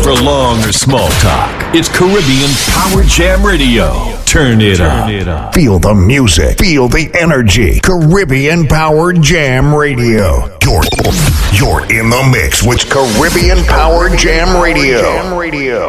time for long or small talk. It's Caribbean Power Jam Radio. Turn it up. Feel the music. Feel the energy. Caribbean Power Jam Radio. You're in the mix with Caribbean Power Jam Radio.